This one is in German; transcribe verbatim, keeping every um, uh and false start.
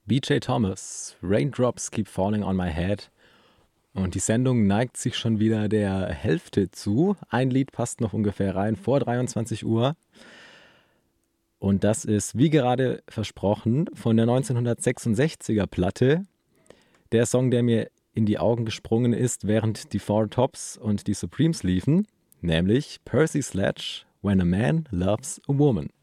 B J Thomas, Raindrops Keep Falling on My Head. Und die Sendung neigt sich schon wieder der Hälfte zu. Ein Lied passt noch ungefähr rein vor dreiundzwanzig Uhr. Und das ist, wie gerade versprochen, von der neunzehnhundertsechsundsechziger Platte. Der Song, der mir in die Augen gesprungen ist, während die Four Tops und die Supremes liefen, nämlich Percy Sledge, When a Man Loves a Woman.